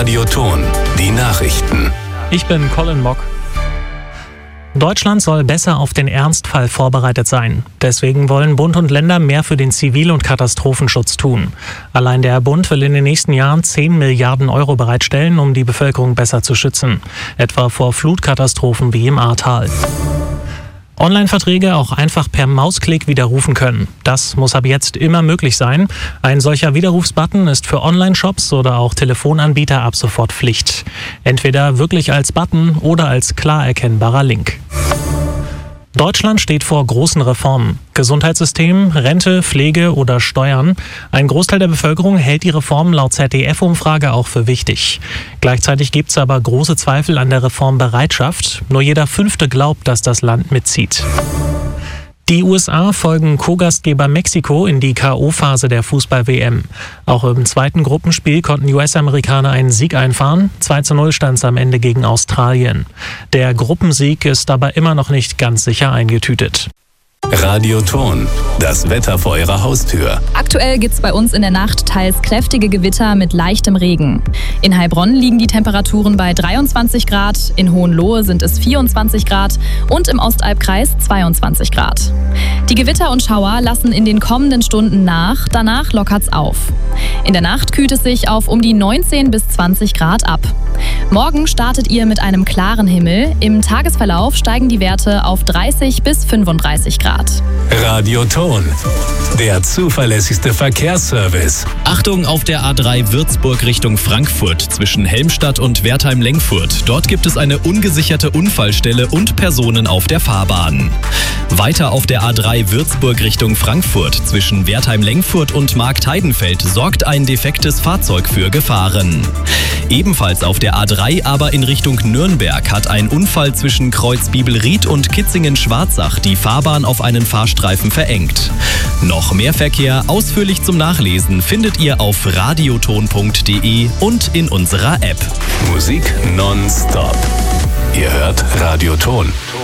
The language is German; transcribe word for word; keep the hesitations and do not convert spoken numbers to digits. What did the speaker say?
Radioton, die Nachrichten. Ich bin Colin Mock. Deutschland soll besser auf den Ernstfall vorbereitet sein. Deswegen wollen Bund und Länder mehr für den Zivil- und Katastrophenschutz tun. Allein der Bund will in den nächsten Jahren zehn Milliarden Euro bereitstellen, um die Bevölkerung besser zu schützen. Etwa vor Flutkatastrophen wie im Ahrtal. Online-Verträge auch einfach per Mausklick widerrufen können. Das muss ab jetzt immer möglich sein. Ein solcher Widerrufsbutton ist für Online-Shops oder auch Telefonanbieter ab sofort Pflicht. Entweder wirklich als Button oder als klar erkennbarer Link. Deutschland steht vor großen Reformen. Gesundheitssystem, Rente, Pflege oder Steuern. Ein Großteil der Bevölkerung hält die Reformen laut Z D F-Umfrage auch für wichtig. Gleichzeitig gibt es aber große Zweifel an der Reformbereitschaft. Nur jeder Fünfte glaubt, dass das Land mitzieht. Die U S A folgen Co-Gastgeber Mexiko in die K O-Phase der Fußball-W M. Auch im zweiten Gruppenspiel konnten U S-Amerikaner einen Sieg einfahren. zwei zu null stand es am Ende gegen Australien. Der Gruppensieg ist aber immer noch nicht ganz sicher eingetütet. Radioton, das Wetter vor Ihrer Haustür. Aktuell gibt's bei uns in der Nacht teils kräftige Gewitter mit leichtem Regen. In Heilbronn liegen die Temperaturen bei dreiundzwanzig Grad, in Hohenlohe sind es vierundzwanzig Grad und im Ostalbkreis zweiundzwanzig Grad. Die Gewitter und Schauer lassen in den kommenden Stunden nach, danach lockert's auf. In der Nacht kühlt es sich auf um die neunzehn bis zwanzig Grad ab. Morgen startet ihr mit einem klaren Himmel. Im Tagesverlauf steigen die Werte auf dreißig bis fünfunddreißig Grad. Radioton, der zuverlässigste Verkehrsservice. Achtung auf der A drei Würzburg Richtung Frankfurt zwischen Helmstadt und Wertheim-Lengfurt. Dort gibt es eine ungesicherte Unfallstelle und Personen auf der Fahrbahn. Weiter auf der A drei Würzburg Richtung Frankfurt zwischen Wertheim-Lengfurt und Marktheidenfeld sorgt ein defektes Fahrzeug für Gefahren. Ebenfalls auf der A drei, aber in Richtung Nürnberg, hat ein Unfall zwischen Kreuz Bibelried und Kitzingen-Schwarzach die Fahrbahn auf einen Fahrstreifen verengt. Noch mehr Verkehr ausführlich zum Nachlesen findet ihr auf radioton punkt de und in unserer App. Musik nonstop. Ihr hört Radioton.